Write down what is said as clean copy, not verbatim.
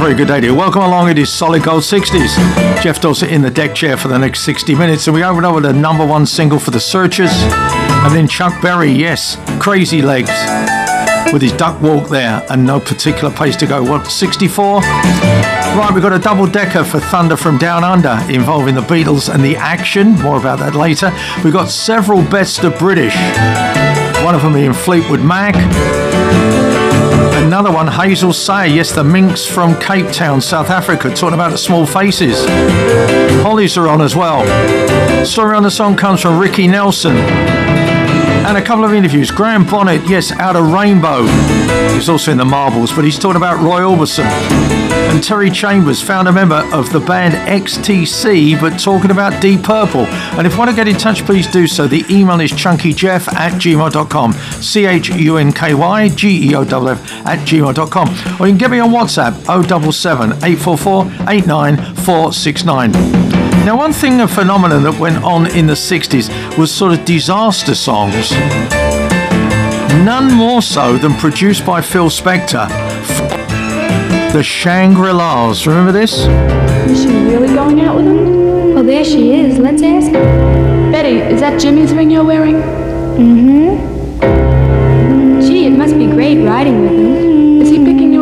very good day to you. Welcome along. It is Solid Gold 60s. Jeff Dawson in the deck chair for the next 60 minutes. And we open up with the number one single for the Searchers. And then Chuck Berry, yes, Crazy Legs, with his duck walk there and no particular pace to go. What, 64? Right, we've got a double decker for Thunder from Down Under involving the Beatles and the Action. More about that later. We've got several best of British. One of them being Fleetwood Mac. Another one, Hazel Say, yes, the Minx from Cape Town, South Africa, talking about the Small Faces. Hollies are on as well. Story on the song comes from Ricky Nelson. And a couple of interviews. Graham Bonnet, yes, out of Rainbow. He's also in the Marbles, but he's talking about Roy Orbison. And Terry Chambers, founder member of the band XTC, but talking about Deep Purple. And if you want to get in touch, please do so. The email is chunkyjeff@gmail.com. CHUNKYGEOFF@gmail.com. Or you can get me on WhatsApp 077 844 89469. Now, one thing, a phenomenon that went on in the 60s was sort of disaster songs. None more so than produced by Phil Spector. The Shangri-Las. Remember this? Is she really going out with him? Well, there she is. Let's ask her. Betty, is that Jimmy's ring you're wearing? Mm-hmm. Gee, it must be great riding with him. Is he picking